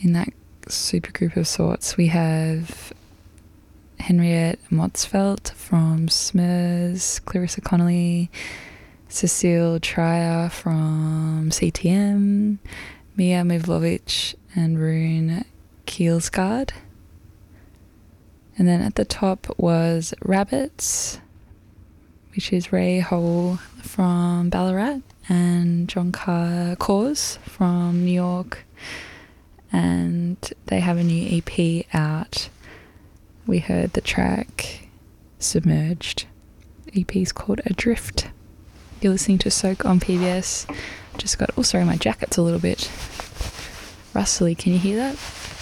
in that super group of sorts, we have Henriette Motzfeldt from Smurs, Clarissa Connolly, Cecile Trier from CTM, Mia Mivlovic and Rune Kielsgaard. And then at the top was Rabbits, which is Ray Hole from Ballarat, and John Cause from New York. And they have a new EP out. We heard the track Submerged. The EP is called Adrift. You're listening to Soak on PBS. Just got, oh sorry, my jacket's a little bit rustly. Can you hear that?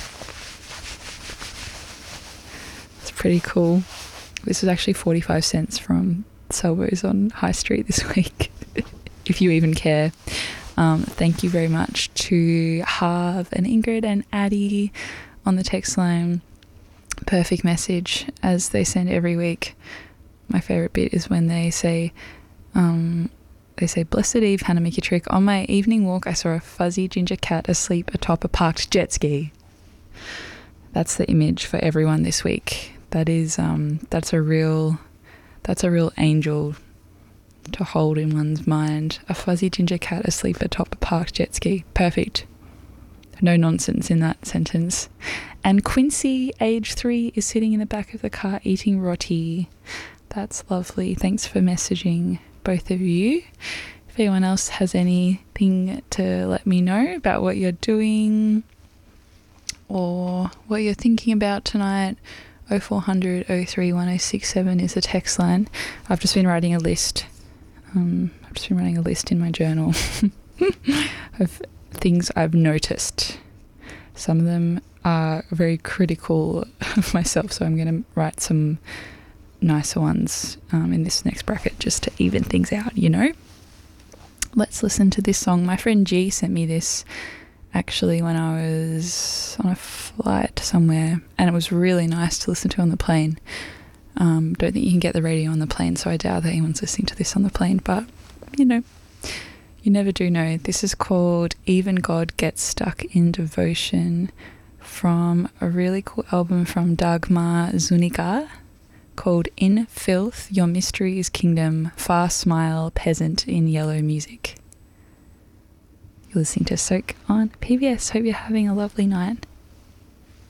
It's pretty cool. This was actually 45 cents from Salvo's on High Street this week, if you even care. Thank you very much to Harv and Ingrid and Addie on the text line. Perfect message, as they send every week. My favourite bit is when they say, Blessed Eve, Hannah Mickey Trick. On my evening walk, I saw a fuzzy ginger cat asleep atop a parked jet ski. That's the image for everyone this week. That is, that's a real angel to hold in one's mind. A fuzzy ginger cat asleep atop a parked jet ski. Perfect. No nonsense in that sentence. And Quincy, age 3, is sitting in the back of the car eating roti. That's lovely. Thanks for messaging, both of you. If anyone else has anything to let me know about what you're doing or what you're thinking about tonight, 0400 03 1067 is the text line. I've just been writing a list. I've just been writing a list in my journal of things I've noticed. Some of them are very critical of myself, so I'm going to write some nicer ones in this next bracket just to even things out, you know. Let's listen to this song. My friend G sent me this actually when I was on a flight somewhere, and it was really nice to listen to on the plane. Don't think you can get the radio on the plane, so I doubt that anyone's listening to this on the plane, but you know, you never do know. This is called Even God Gets Stuck in Devotion, from a really cool album from Dagmar Zuniga called In Filth, Your Mystery is Kingdom, Far Smile, Peasant in Yellow Music. You're listening to Soak on PBS. Hope you're having a lovely night.